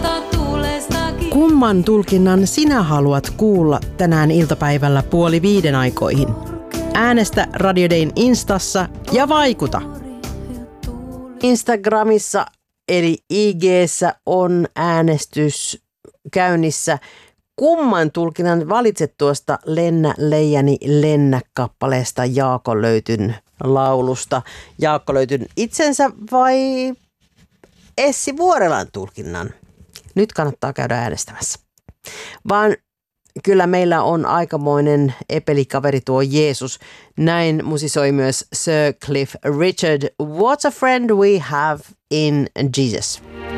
Kumman tulkinnan sinä haluat kuulla tänään iltapäivällä 4:30 aikoihin? Äänestä Radio Dayn Instassa ja vaikuta! Instagramissa eli IG:ssä on äänestys käynnissä. Kumman tulkinnan valitset tuosta Lennä Leijani Lennä-kappaleesta Jaakko Löytyn laulusta? Jaakko Löytyn itsensä vai Essi Vuorelan tulkinnan? Nyt kannattaa käydä äänestämässä. Vaan kyllä meillä on aikamoinen epelikaveri tuo Jeesus. Näin musisoi myös Sir Cliff Richard. What a friend we have in Jesus.